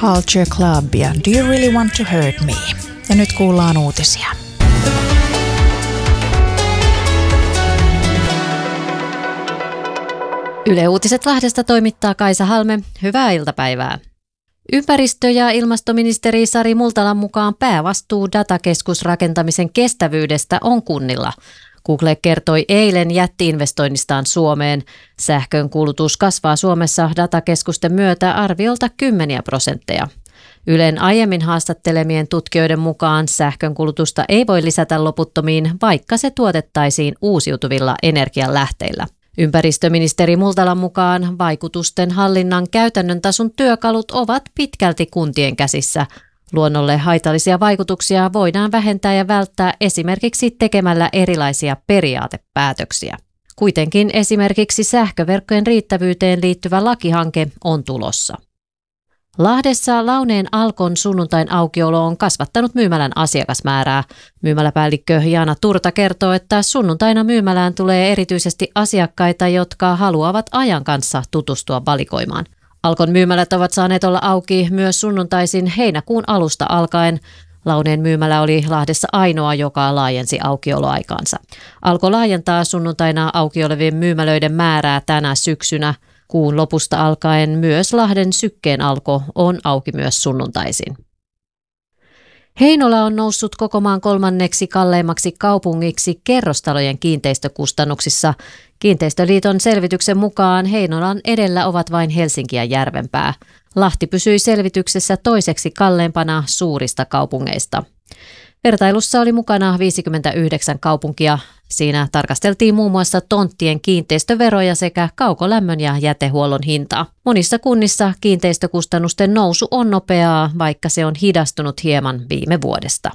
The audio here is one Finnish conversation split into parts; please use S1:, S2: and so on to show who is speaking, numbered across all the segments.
S1: Culture Club ja Do You Really Want to Hurt Me? Ja nyt kuullaan uutisia.
S2: Yle Uutiset Lahdesta toimittaa Kaisa Halme. Hyvää iltapäivää. Ympäristö- ja ilmastoministeri Sari Multalan mukaan päävastuu datakeskusrakentamisen kestävyydestä on kunnilla. Google kertoi eilen jätti-investoinnistaan Suomeen. Sähkön kulutus kasvaa Suomessa datakeskusten myötä arviolta 10%. Ylen aiemmin haastattelemien tutkijoiden mukaan sähkön kulutusta ei voi lisätä loputtomiin, vaikka se tuotettaisiin uusiutuvilla energianlähteillä. Ympäristöministeri Multalan mukaan vaikutusten hallinnan käytännön tason työkalut ovat pitkälti kuntien käsissä. Luonnolle haitallisia vaikutuksia voidaan vähentää ja välttää esimerkiksi tekemällä erilaisia periaatepäätöksiä. Kuitenkin esimerkiksi sähköverkkojen riittävyyteen liittyvä lakihanke on tulossa. Lahdessa Launeen Alkon sunnuntain aukiolo on kasvattanut myymälän asiakasmäärää. Myymäläpäällikkö Jaana Turta kertoo, että sunnuntaina myymälään tulee erityisesti asiakkaita, jotka haluavat ajan kanssa tutustua valikoimaan. Alkon myymälät ovat saaneet olla auki myös sunnuntaisin heinäkuun alusta alkaen. Launeen myymälä oli Lahdessa ainoa, joka laajensi aukioloaikaansa. Alko laajentaa sunnuntaina auki olevien myymälöiden määrää tänä syksynä. Kuun lopusta alkaen myös Lahden Sykkeen Alko on auki myös sunnuntaisin. Heinola on noussut koko maan 3. kalleimmaksi kaupungiksi kerrostalojen kiinteistökustannuksissa. Kiinteistöliiton selvityksen mukaan Heinolan edellä ovat vain Helsinki ja Järvenpää. Lahti pysyi selvityksessä 2. kalleimpana suurista kaupungeista. Vertailussa oli mukana 59 kaupunkia. Siinä tarkasteltiin muun muassa tonttien kiinteistöveroja sekä kaukolämmön ja jätehuollon hintaa. Monissa kunnissa kiinteistökustannusten nousu on nopeaa, vaikka se on hidastunut hieman viime vuodesta.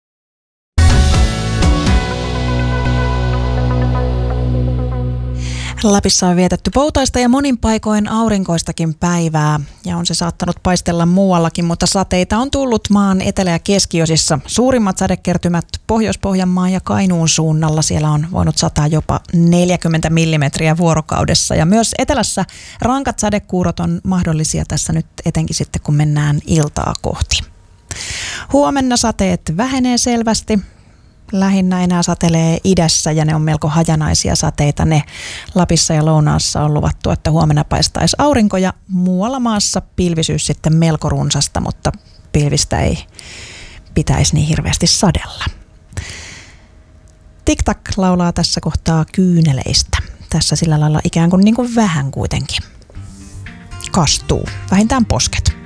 S1: Lapissa on vietetty poutaista ja monin paikoin aurinkoistakin päivää ja on se saattanut paistella muuallakin, mutta sateita on tullut maan etelä- ja keskiosissa. Suurimmat sadekertymät Pohjois-Pohjanmaan ja Kainuun suunnalla. Siellä on voinut sataa jopa 40 millimetriä vuorokaudessa ja myös etelässä rankat sadekuurot on mahdollisia tässä nyt etenkin sitten, kun mennään iltaa kohti. Huomenna sateet vähenee selvästi. Lähinnä enää satelee idässä ja ne on melko hajanaisia sateita. Ne Lapissa ja Lounaassa on luvattu, että huomenna paistaisi aurinko ja muualla maassa pilvisyys sitten melko runsasta, mutta pilvistä ei pitäisi niin hirveästi sadella. TikTok laulaa tässä kohtaa kyyneleistä. Tässä sillä lailla ikään kuin vähän kuitenkin kastuu, vähintään posket.